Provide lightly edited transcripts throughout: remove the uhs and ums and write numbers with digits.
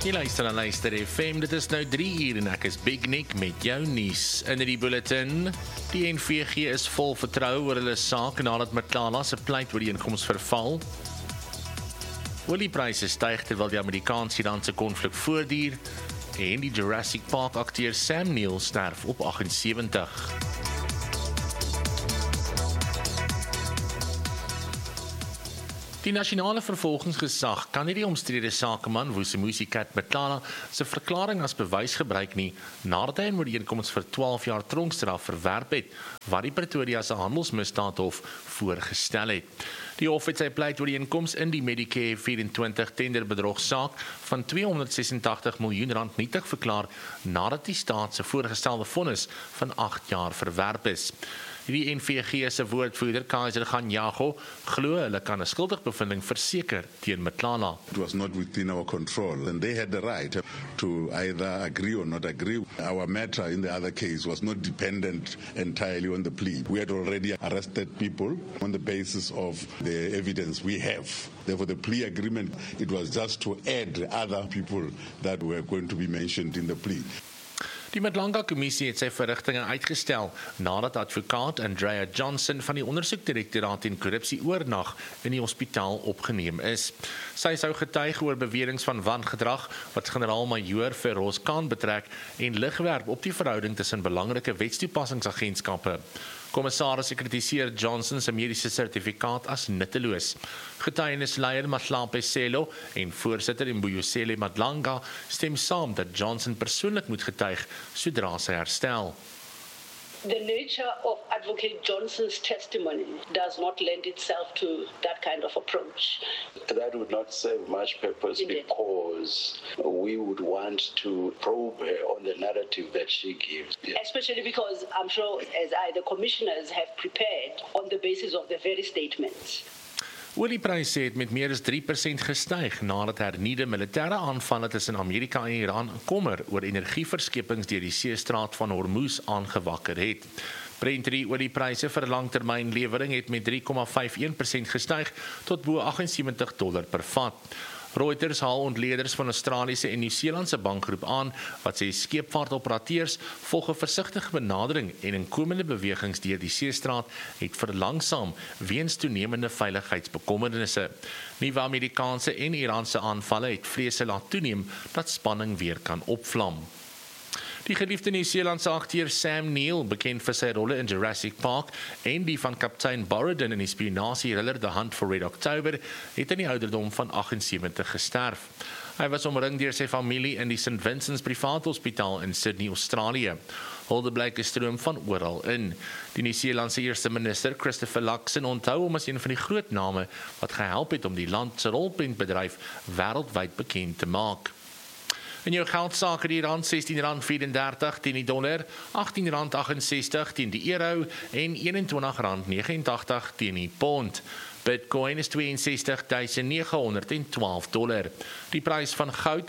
Jy luister na Luister FM, dit is nou 3 uur en ek is Big Nick met jou nuus. In die bulletin, die NVG is vol vertroue oor hulle saak nadat Matlala se pleitooreenkoms verval. Oliepryse styg terwyl die Amerikaans-Iranse konflik voortduur en die Jurassic Park akteur Sam Neill sterf op 78. Die nasionale vervolgingsgesag kan nie die omstrede sakeman Vusimusi Kat Matlala se verklaring as bewys gebruik nie nadat hy 'n ooreenkoms vir 12 jaar tronkstraf verwerp het wat die Pretoria se handelsmisdaadhof voorgestel het. Die hof het sy pleitooreenkoms in die Medicare 24 tenderbedrogsaak van R286 miljoen nietig verklaar nadat die staat se voorgestelde vonnis van 8 jaar verwerp is. Die NVG se woordvoerder Kaiser Ganyago glo hulle kan 'n skuldigbevinding verseker teen Matlala. It was not within our control and they had the right to either agree or not agree. Our matter in the other case was not dependent entirely on the plea. We had already arrested people on the basis of the evidence we have. Therefore, the plea agreement, it was just to add other people that were going to be mentioned in the plea. Die Madlanga-kommissie het sy verrigtinge uitgestel nadat advokaat Andrea Johnson van die ondersoekdirektoraat en korrupsie oornag in die hospitaal opgeneem is. Sy sou getuig oor beweringe van wangedrag wat generaal-majoor Feroz Khan betrek en lig werp op die verhouding tussen belangrike wetstoepassingsagentskappe. Kommissaris kritiseer Johnson se mediese sertifikaat as nutteloos. Getuienisleier Mahlape Selo en voorsitter Mbuyiseni Madlanga stem saam dat Johnson persoonlik moet getuig sodra sy herstel. The nature of Advocate Johnson's testimony does not lend itself to that kind of approach. That would not serve much purpose Indeed. Because we would want to probe her on the narrative that she gives. Especially because I'm sure the commissioners have prepared on the basis of the very statements. Oliepryse het met meer as 3% gestyg nadat hernieude militêre aanvalle tussen Amerika en Iran kommer oor energieverskepings deur die seestraat van Hormuz aangewakker het. Brent oliepryse vir langtermynlewering het met 3,51% gestyg tot bo $78 per vat. Reuters haal ontleeders van Australiese en Nieu-Seelandse bankgroep aan wat sê skeepvaartoperateurs volg 'n versigtige benadering en inkomende bewegings deur die seestraat het verlangsaam weens toenemende veiligheidsbekommernisse. Nuwe Amerikaanse en Iranse aanvalle het vrese laat toeneem dat spanning weer kan opvlam. Die geliefde Nieu-Seelandse akteur Sam Neill, bekend vir sy rolle in Jurassic Park en die van kaptein Borridon in die spionasie-thriller The Hunt for Red October, het in die ouderdom van 78 gesterf. Hy was omring deur sy familie in die St. Vincent's Privaat Hospitaal in Sydney, Australië. Huldeblyke stroom van oral in. Die Nieu-Seelandse eerste minister Christopher Luxon onthou hom as een van die groot name wat gehelp het om die land se rolprentbedryf wêreldwyd bekend te maak. In jou geldsake die rand R16.34 teen die dollar, R18.68 teen die euro en R21.89 teen die pond. Bitcoin is $62,912. Die prys van goud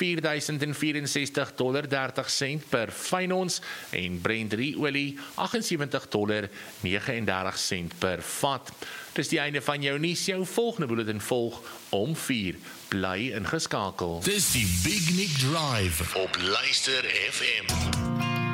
$4,064.30 per fyn ons en Brent olie $78.39 per vat. Dis die einde van jou nuus. Jou volgende bulletin volg om 4. Bly ingeskakel. Dis die Big Nick Drive op Luister FM.